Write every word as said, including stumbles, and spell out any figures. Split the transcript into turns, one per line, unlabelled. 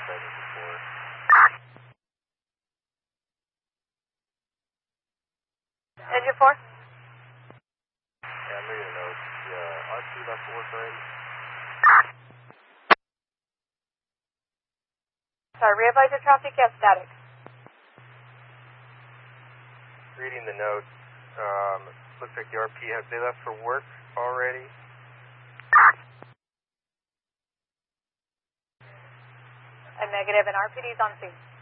Engine four.
Engine four?
Yeah, I'm reading the notes. Yeah, R two left for work already.
Sorry, readvise your traffic and static.
Reading the notes. Um, looks like the R P, have they left for work already?
A negative, and R P D's on scene.